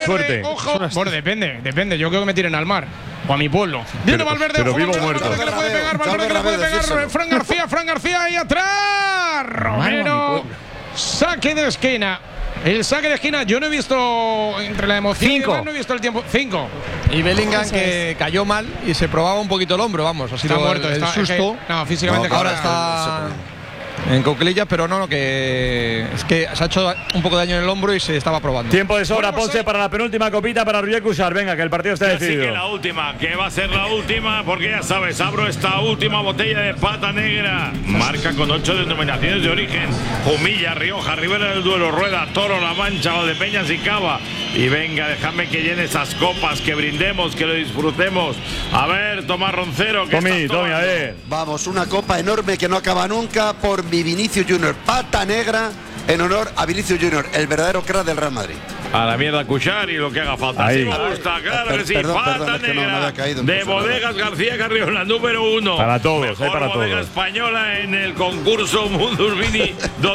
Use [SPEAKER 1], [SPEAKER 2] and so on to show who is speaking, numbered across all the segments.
[SPEAKER 1] suerte.
[SPEAKER 2] Ojo. Bueno, depende. Yo creo que me tiren al mar. O a mi pueblo. Viene Valverde.
[SPEAKER 1] Pero vivo o muerto.
[SPEAKER 2] Valverde que le puede pegar. Valverde que le puede pegar. Fran García ahí atrás. Romero. Saque de esquina. El saque de esquina, yo no he visto entre la emoción y demás, no he visto el tiempo. 5.
[SPEAKER 3] Y Bellingham que cayó mal y se probaba un poquito el hombro, vamos. Ha sido
[SPEAKER 2] está muerto,
[SPEAKER 3] el susto.
[SPEAKER 2] No, físicamente
[SPEAKER 3] ahora está en cuclillas, pero que es que se ha hecho un poco de daño en el hombro y se estaba probando.
[SPEAKER 1] Tiempo de sobra, Ponce, para la penúltima copita para Rubio Cusar. Venga, que el partido está decidido.
[SPEAKER 4] Así que la última, que va a ser la última, porque ya sabes, abro esta última botella de Pata Negra. Marca con 8 denominaciones de origen: Jumilla, Rioja, Ribera del Duero, Rueda, Toro, La Mancha, Valdepeñas y Cava. Y venga, déjame que llene esas copas, que brindemos, que lo disfrutemos. A ver, Tomás Roncero, que
[SPEAKER 1] Tommy, a ver.
[SPEAKER 5] Vamos, una copa enorme que no acaba nunca por mi Vinicius Junior. Pata negra en honor a Vinicius Junior, el verdadero crack del Real Madrid.
[SPEAKER 4] A la mierda Cuchar y lo que haga falta.
[SPEAKER 1] Ahí.
[SPEAKER 4] Sí me gusta, claro que sí.
[SPEAKER 5] Perdón,
[SPEAKER 4] Pata
[SPEAKER 5] es que
[SPEAKER 4] Negra
[SPEAKER 5] no me había caído,
[SPEAKER 4] de Bodegas García Carrión, la número 1.
[SPEAKER 1] Para todos,
[SPEAKER 4] Mejor
[SPEAKER 1] para
[SPEAKER 4] bodega
[SPEAKER 1] todos.
[SPEAKER 4] española en el concurso Mundus Vini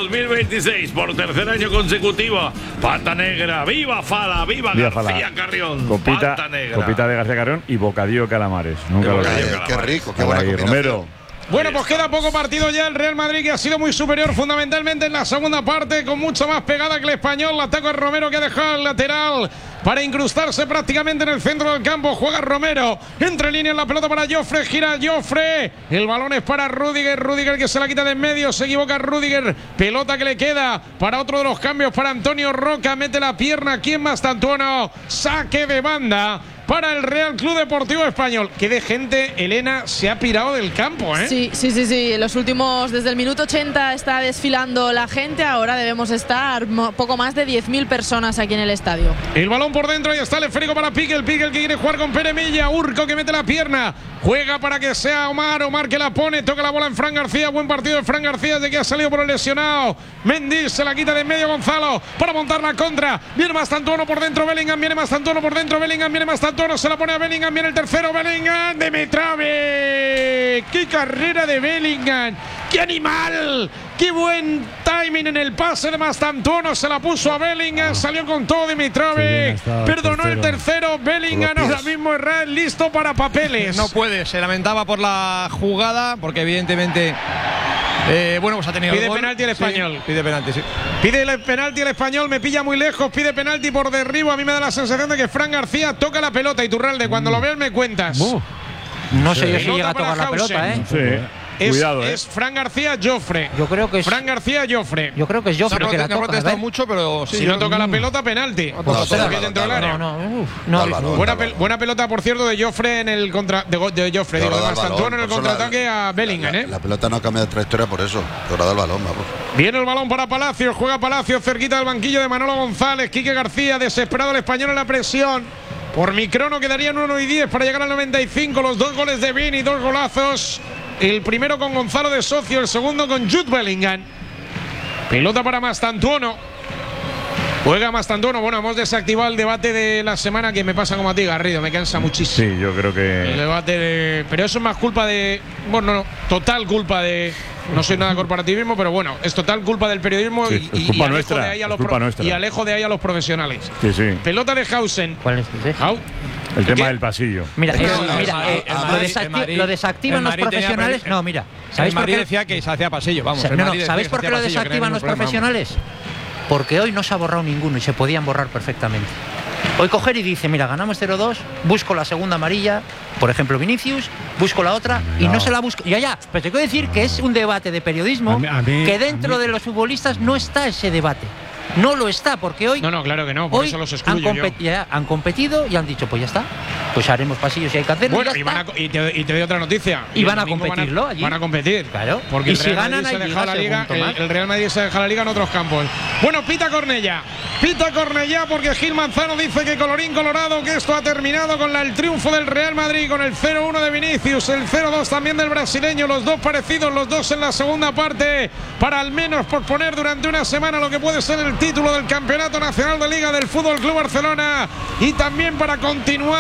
[SPEAKER 4] 2026 por tercer año consecutivo. Pata Negra, viva Fala, viva García Carrión.
[SPEAKER 1] Copita de García Carrión y bocadillo de calamares. Nunca lo
[SPEAKER 5] Qué rico, qué buena combinación.
[SPEAKER 1] Romero.
[SPEAKER 2] Bueno, pues queda poco partido ya. El Real Madrid, que ha sido muy superior fundamentalmente en la segunda parte, con mucha más pegada que el Español. La ataca Romero, que ha dejado el lateral para incrustarse prácticamente en el centro del campo. Juega Romero, entre líneas la pelota para Joffre, gira Joffre, el balón es para Rudiger, que se la quita de en medio, se equivoca Rudiger, pelota que le queda para otro de los cambios, para Antonio Roca, mete la pierna aquí en Mastantuono, saque de banda para el Real Club Deportivo Español. Que de gente, Elena, se ha pirado del campo, ¿eh?
[SPEAKER 6] Sí. Los últimos, desde el minuto 80 está desfilando la gente. Ahora debemos estar poco más de 10.000 personas aquí en el estadio.
[SPEAKER 2] El balón por dentro y está el esférico para Piquel que quiere jugar con Pere Milla. Urco, que mete la pierna, juega para que sea Omar que la pone, toca la bola en Fran García. Buen partido de Fran García, de que ha salido por el lesionado Mendy, se la quita de en medio Gonzalo para montar la contra. Viene Mastantuono por dentro, Bellingham, viene Mastantuono por dentro, Bellingham, viene Mastantuono, se la pone a Bellingham, viene el tercero, Bellingham, de Mitrovic. ¡Qué carrera de Bellingham! ¡Qué animal! ¡Qué buen timing en el pase de Mastantuono! Se la puso a Bellingham, salió con todo Dimitrovic, perdonó el tercero. Bellingham ahora mismo es listo para papeles.
[SPEAKER 3] No puede, se lamentaba por la jugada, porque evidentemente pues ha tenido
[SPEAKER 2] pide
[SPEAKER 3] el gol.
[SPEAKER 2] penalti el Español.
[SPEAKER 3] Sí, pide penalti, sí.
[SPEAKER 2] Pide el penalti el Español, me pilla muy lejos, pide penalti por derribo. A mí me da la sensación de que Fran García toca la pelota. Iturralde, cuando lo veas me cuentas.
[SPEAKER 7] No sé yo si llega a tocar la pelota,
[SPEAKER 1] Sí. Cuidado,
[SPEAKER 2] es Fran García Joffre.
[SPEAKER 7] Yo creo que es
[SPEAKER 2] Fran García Joffre.
[SPEAKER 7] Yo creo que es Joffre que la toca.
[SPEAKER 3] No ha protestado mucho, pero sí,
[SPEAKER 2] si no toca la pelota, penalti. Buena pelota, por cierto, de Joffre en el de Joffre, de Mastantuono en el contraataque a Bellingham,
[SPEAKER 5] La pelota no ha cambiado de trayectoria por eso. Pero el balón, vamos.
[SPEAKER 2] Viene el balón para Palacios, juega Palacios cerquita del banquillo de Manolo González. Quique García, desesperado el español en la presión. Por mi crono quedarían 1:10 para llegar al 95. Los 2 goles de Vini, 2 golazos. El primero con Gonzalo de socio, el segundo con Jude Bellingham. Pelota para Mastantuono. Juega Mastantuono. Bueno, hemos desactivado el debate de la semana, que me pasa como a ti, Garrido. Me cansa muchísimo.
[SPEAKER 1] Sí, yo creo que
[SPEAKER 2] el debate de… Pero eso es más culpa de… Bueno, no, total culpa de… No soy nada corporativismo, pero bueno, es total culpa del periodismo.
[SPEAKER 1] Sí,
[SPEAKER 2] y
[SPEAKER 1] culpa
[SPEAKER 2] alejo
[SPEAKER 1] nuestra,
[SPEAKER 2] de ahí a los
[SPEAKER 1] culpa nuestra.
[SPEAKER 2] Y alejo de ahí a los profesionales.
[SPEAKER 1] Sí.
[SPEAKER 2] Pelota de Hausen.
[SPEAKER 7] ¿Cuál es
[SPEAKER 1] el tema del pasillo.
[SPEAKER 7] Mira, lo desactivan los profesionales. No, mira.
[SPEAKER 3] ¿Sabéis por qué decía que se hacía pasillo? Vamos.
[SPEAKER 7] ¿Sabéis por qué lo desactivan los profesionales? Porque hoy no se ha borrado ninguno y se podían borrar perfectamente. Hoy coger y dice, mira, ganamos 0-2, busco la segunda amarilla, por ejemplo Vinicius, busco la otra y no se la busco. Ya, pero te quiero decir que es un debate de periodismo que dentro de los futbolistas no está ese debate. No lo está, porque hoy…
[SPEAKER 2] No, claro que no, por eso los excluyo
[SPEAKER 7] han competido y han dicho, pues ya está, pues haremos pasillos si hay que hacerlo.
[SPEAKER 2] Bueno, y te doy otra noticia.
[SPEAKER 7] Y van a competirlo allí.
[SPEAKER 2] Van a competir.
[SPEAKER 7] Claro.
[SPEAKER 2] Porque
[SPEAKER 7] y si ganan
[SPEAKER 2] el Real Madrid se deja la liga en otros campos. Bueno, pita Cornellá, porque Gil Manzano dice que colorín colorado, que esto ha terminado con el triunfo del Real Madrid, con el 0-1 de Vinicius, el 0-2 también del brasileño, los dos parecidos, los dos en la segunda parte, para al menos posponer durante una semana lo que puede ser el título del Campeonato Nacional de Liga del Fútbol Club Barcelona, y también para continuar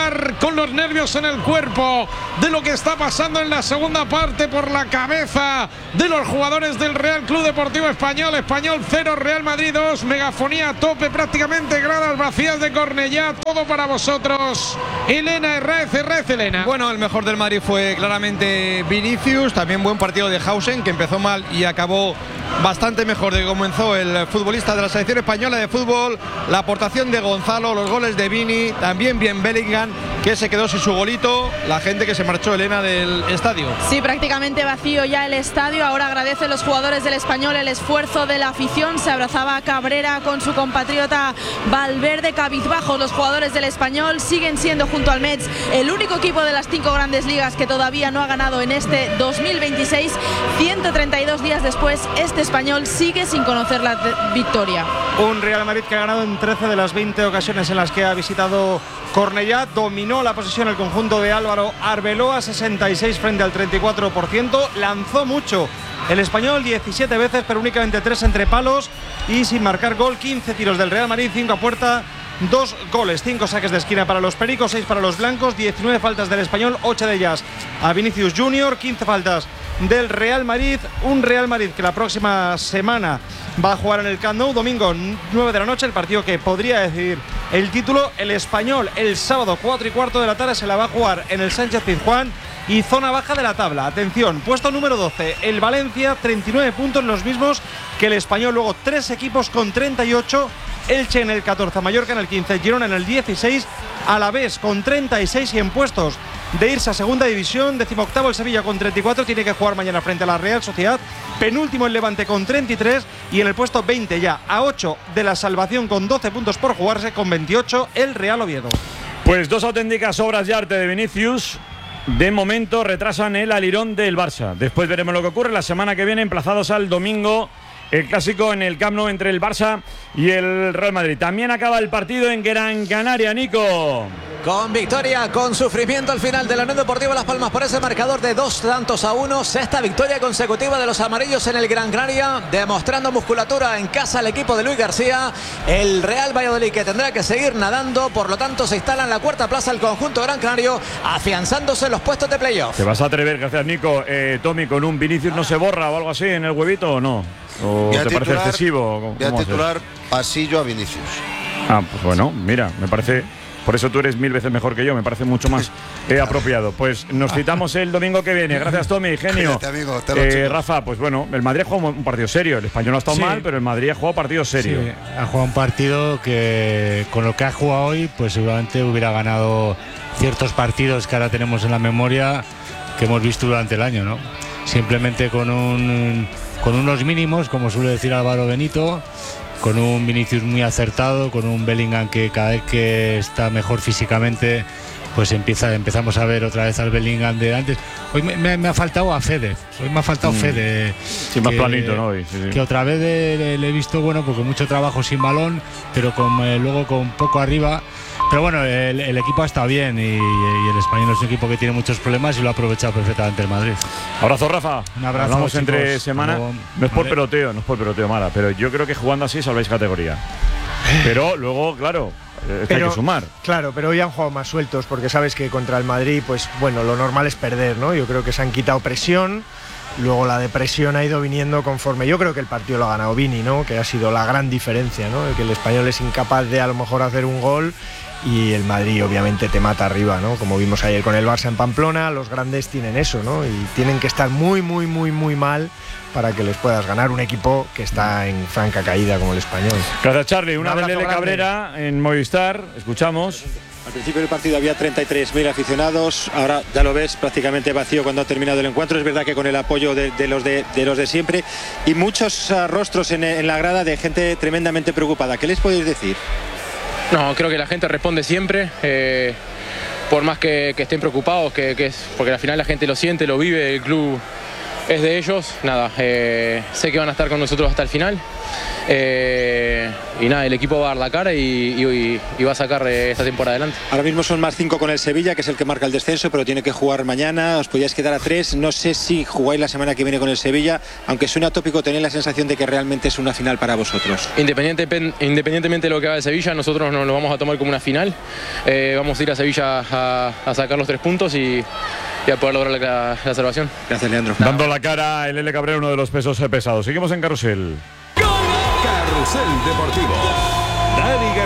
[SPEAKER 2] con los nervios en el cuerpo de lo que está pasando en la segunda parte por la cabeza de los jugadores del Real Club Deportivo Español. Español 0, Real Madrid 2, megafonía a tope, prácticamente gradas vacías de Cornellá, todo para vosotros. Elena Herráez, Elena.
[SPEAKER 3] Bueno, el mejor del Madrid fue claramente Vinicius, también buen partido de Hausen, que empezó mal y acabó bastante mejor de que comenzó el futbolista de la selección española de fútbol. La aportación de Gonzalo, los goles de Vini, también bien Bellingham, que se quedó sin su golito. La gente que se marchó, Elena, del estadio.
[SPEAKER 6] Sí, prácticamente vacío ya el estadio. Ahora agradecen los jugadores del Español el esfuerzo de la afición. Se abrazaba Cabrera con su compatriota Valverde. Cabizbajos los jugadores del Español. Siguen siendo, junto al Metz, el único equipo de las 5 grandes ligas que todavía no ha ganado en este 2026. 132 días después, este Español sigue sin conocer la victoria.
[SPEAKER 8] Un Real Madrid que ha ganado en 13 de las 20 ocasiones en las que ha visitado Cornellá. Dominó la posesión el conjunto de Álvaro Arbeloa, 66 frente al 34%. Lanzó mucho el Español, 17 veces, pero únicamente 3 entre palos y sin marcar gol. 15 tiros del Real Madrid, 5 a puerta, 2 goles, 5 saques de esquina para los pericos, 6 para los blancos, 19 faltas del Español, 8 de ellas a Vinicius Junior, 15 faltas del Real Madrid. Un Real Madrid que la próxima semana va a jugar en el Camp Nou, domingo 9 de la noche, el partido que podría decidir el título. El Español el sábado 4:15 de la tarde se la va a jugar en el Sánchez-Pizjuán y zona baja de la tabla. Atención, puesto número 12, el Valencia, 39 puntos, los mismos que el Español. Luego 3 equipos con 38, Elche en el 14, Mallorca en el 15, Girona en el 16, Alavés con 36 y en puestos de irse a segunda división. 18º el Sevilla con 34, tiene que jugar mañana frente a la Real Sociedad. Penúltimo el Levante con 33 y en el puesto 20 ya a 8 de la salvación con 12 puntos por jugarse, con 28 el Real Oviedo.
[SPEAKER 1] Pues 2 auténticas obras de arte de Vinicius. De momento retrasan el alirón del Barça. Después veremos lo que ocurre la semana que viene, emplazados al domingo. El clásico en el Camp Nou entre el Barça y el Real Madrid. También acaba el partido en Gran Canaria, Nico.
[SPEAKER 9] Con victoria, con sufrimiento al final de la Unión Deportiva Las Palmas por ese marcador de 2-1. Sexta victoria consecutiva de los amarillos en el Gran Canaria, demostrando musculatura en casa al equipo de Luis García. El Real Valladolid, que tendrá que seguir nadando, por lo tanto se instala en la cuarta plaza el conjunto gran canario, afianzándose en los puestos de playoff.
[SPEAKER 1] ¿Te vas a atrever, gracias Nico, Tommy, con un Vinicius no se borra o algo así en el huevito o no? ¿O te parece excesivo?
[SPEAKER 5] Voy a titular pasillo a Vinicius.
[SPEAKER 1] Ah, pues bueno, mira, me parece... Por eso tú eres 1000 veces mejor que yo, me parece mucho más apropiado. Pues nos citamos el domingo que viene. Gracias, Tommy, genio.
[SPEAKER 5] Cuídate, amigo,
[SPEAKER 1] Rafa, pues bueno, el Madrid ha jugado un partido serio. El Español no ha estado mal, pero el Madrid ha jugado partido serio.
[SPEAKER 10] Sí, ha jugado un partido que con lo que ha jugado hoy, pues seguramente hubiera ganado ciertos partidos que ahora tenemos en la memoria que hemos visto durante el año, ¿no? Simplemente con unos mínimos, como suele decir Álvaro Benito, con un Vinicius muy acertado, con un Bellingham que cada vez que está mejor físicamente, pues empezamos a ver otra vez al Bellingham de antes. Hoy me ha faltado a Fede, Fede.
[SPEAKER 1] Sí, más planito, ¿no? Hoy, sí.
[SPEAKER 10] Que otra vez le he visto, bueno, porque mucho trabajo sin balón, pero luego con poco arriba. Pero bueno, el equipo ha estado bien y el Español es un equipo que tiene muchos problemas y lo ha aprovechado perfectamente el Madrid.
[SPEAKER 1] Abrazo, Rafa.
[SPEAKER 10] Un abrazo.
[SPEAKER 1] Hablamos
[SPEAKER 10] chicos,
[SPEAKER 1] entre semana. No es por peloteo, Mara, pero yo creo que jugando así salváis categoría. Pero luego, claro, hay que sumar.
[SPEAKER 11] Claro, pero hoy han jugado más sueltos porque sabes que contra el Madrid, pues bueno, lo normal es perder, ¿no? Yo creo que se han quitado presión. Luego la depresión ha ido viniendo conforme. Yo creo que el partido lo ha ganado Vini, ¿no? Que ha sido la gran diferencia, ¿no? Que el Español es incapaz de a lo mejor hacer un gol y el Madrid obviamente te mata arriba, ¿no? Como vimos ayer con el Barça en Pamplona, los grandes tienen eso, ¿no? Y tienen que estar muy mal para que les puedas ganar un equipo que está en franca caída como el Español.
[SPEAKER 1] Gracias, Charlie. Una de Lele Cabrera en Movistar. Escuchamos.
[SPEAKER 12] Al principio del partido había 33.000 aficionados, ahora ya lo ves prácticamente vacío cuando ha terminado el encuentro. Es verdad que con el apoyo de los de siempre y muchos rostros en la grada de gente tremendamente preocupada. ¿Qué les podéis decir?
[SPEAKER 13] No, creo que la gente responde siempre, por más que estén preocupados, porque al final la gente lo siente, lo vive, el club es de ellos. Nada, sé que van a estar con nosotros hasta el final Y nada, el equipo va a dar la cara y va a sacar esta temporada adelante.
[SPEAKER 12] Ahora mismo son más 5 con el Sevilla, que es el que marca el descenso, pero tiene que jugar mañana. Os podíais quedar a 3. No sé si jugáis la semana que viene con el Sevilla, aunque suena tópico, tenéis la sensación de que realmente es una final para vosotros.
[SPEAKER 13] Independientemente de lo que haga el Sevilla, nosotros nos lo vamos a tomar como una final. Vamos a ir a Sevilla a sacar los 3 puntos y a poder lograr la salvación.
[SPEAKER 12] Gracias, Leandro.
[SPEAKER 1] Dando la cara el L. Cabrera, uno de los pesos pesados. Seguimos en Carrusel.
[SPEAKER 14] Carrusel Deportivo. Dani